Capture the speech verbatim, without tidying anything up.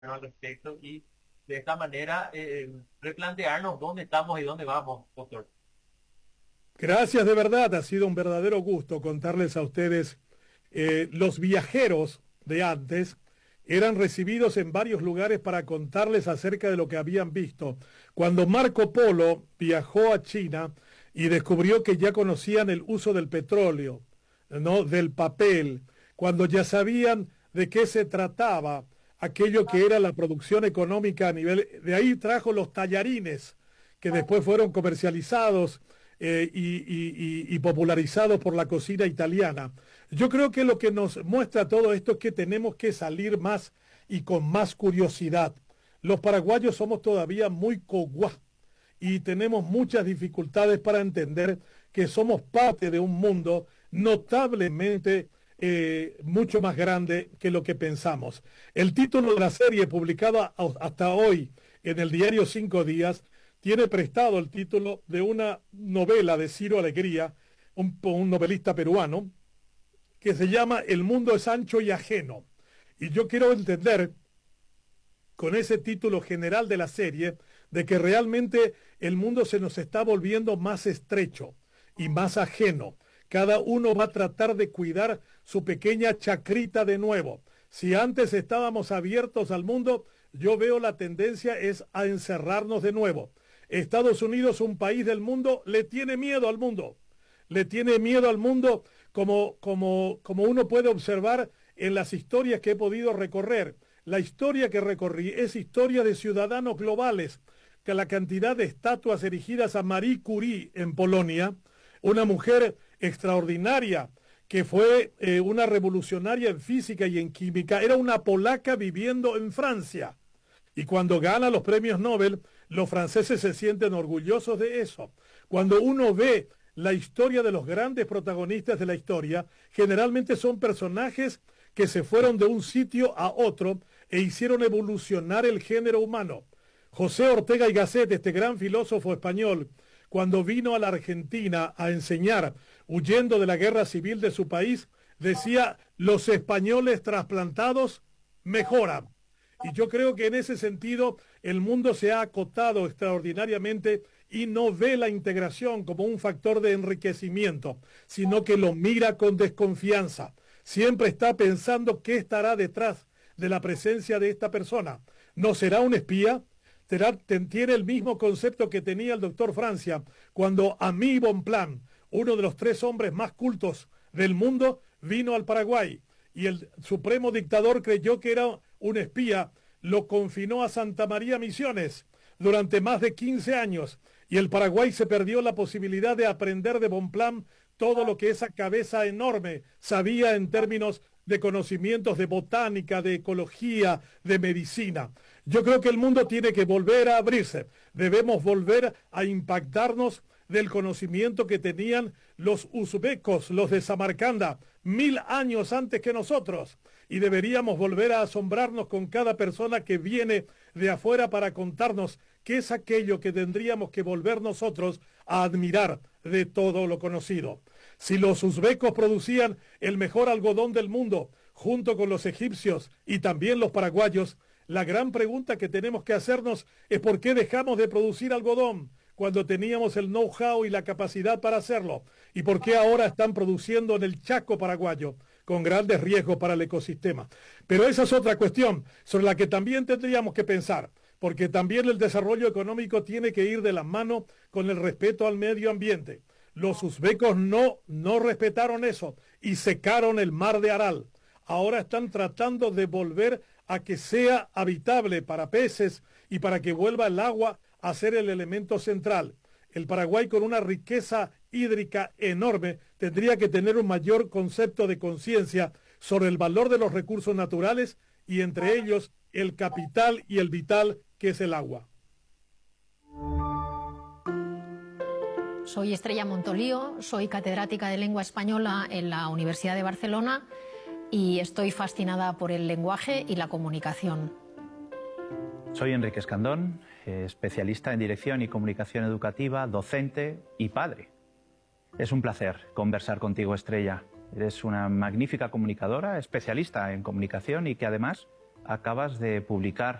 al respecto y de esta manera eh, replantearnos dónde estamos y dónde vamos, doctor. Gracias de verdad, ha sido un verdadero gusto contarles a ustedes. Eh, los viajeros de antes eran recibidos en varios lugares para contarles acerca de lo que habían visto. Cuando Marco Polo viajó a China y descubrió que ya conocían el uso del petróleo, ¿no? Del papel, cuando ya sabían de qué se trataba aquello que era la producción económica a nivel, de ahí trajo los tallarines que después fueron comercializados eh, y, y, y, y popularizados por la cocina italiana. Yo creo que lo que nos muestra todo esto es que tenemos que salir más y con más curiosidad. Los paraguayos somos todavía muy coguá y tenemos muchas dificultades para entender que somos parte de un mundo notablemente eh, mucho más grande que lo que pensamos. El título de la serie, publicada hasta hoy en el diario Cinco Días, tiene prestado el título de una novela de Ciro Alegría, un, un novelista peruano, que se llama El mundo es ancho y ajeno. Y yo quiero entender, con ese título general de la serie, de que realmente el mundo se nos está volviendo más estrecho y más ajeno. Cada uno va a tratar de cuidar su pequeña chacrita de nuevo. Si antes estábamos abiertos al mundo, yo veo la tendencia es a encerrarnos de nuevo. Estados Unidos, un país del mundo, le tiene miedo al mundo. Le tiene miedo al mundo como, como, como uno puede observar en las historias que he podido recorrer. La historia que recorrí es historia de ciudadanos globales, que la cantidad de estatuas erigidas a Marie Curie en Polonia, una mujer extraordinaria que fue eh, una revolucionaria en física y en química, era una polaca viviendo en Francia. Y cuando gana los premios Nobel, los franceses se sienten orgullosos de eso. Cuando uno ve la historia de los grandes protagonistas de la historia, generalmente son personajes que se fueron de un sitio a otro e hicieron evolucionar el género humano. José Ortega y Gasset, este gran filósofo español, cuando vino a la Argentina a enseñar, huyendo de la guerra civil de su país, decía, los españoles trasplantados mejoran. Y yo creo que en ese sentido el mundo se ha acotado extraordinariamente y no ve la integración como un factor de enriquecimiento, sino que lo mira con desconfianza. Siempre está pensando qué estará detrás de la presencia de esta persona. ¿No será un espía? Tiene el mismo concepto que tenía el doctor Francia cuando Aimé Bonpland, uno de los tres hombres más cultos del mundo, vino al Paraguay y el supremo dictador creyó que era un espía, lo confinó a Santa María Misiones durante más de quince años y el Paraguay se perdió la posibilidad de aprender de Bonpland todo lo que esa cabeza enorme sabía en términos de conocimientos de botánica, de ecología, de medicina. Yo creo que el mundo tiene que volver a abrirse. Debemos volver a impactarnos del conocimiento que tenían los uzbecos, los de Samarcanda, mil años antes que nosotros. Y deberíamos volver a asombrarnos con cada persona que viene de afuera para contarnos qué es aquello que tendríamos que volver nosotros a admirar de todo lo conocido. Si los uzbecos producían el mejor algodón del mundo, junto con los egipcios y también los paraguayos, la gran pregunta que tenemos que hacernos es por qué dejamos de producir algodón cuando teníamos el know-how y la capacidad para hacerlo, y por qué ahora están produciendo en el Chaco paraguayo, con grandes riesgos para el ecosistema. Pero esa es otra cuestión sobre la que también tendríamos que pensar, porque también el desarrollo económico tiene que ir de la mano con el respeto al medio ambiente. Los uzbecos no, no respetaron eso y secaron el mar de Aral. Ahora están tratando de volver a que sea habitable para peces y para que vuelva el agua a ser el elemento central. El Paraguay, con una riqueza hídrica enorme, tendría que tener un mayor concepto de conciencia sobre el valor de los recursos naturales y entre ellos el capital y el vital que es el agua. Soy Estrella Montolío, soy catedrática de lengua española en la Universidad de Barcelona y estoy fascinada por el lenguaje y la comunicación. Soy Enrique Escandón, especialista en dirección y comunicación educativa, docente y padre. Es un placer conversar contigo, Estrella. Eres una magnífica comunicadora, especialista en comunicación y que además acabas de publicar